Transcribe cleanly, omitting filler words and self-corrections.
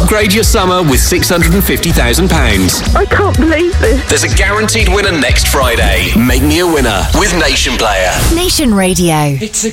Upgrade your summer with £650,000. I can't believe this. There's a guaranteed winner next Friday. Make me a winner with Nation Player. Nation Radio. It's a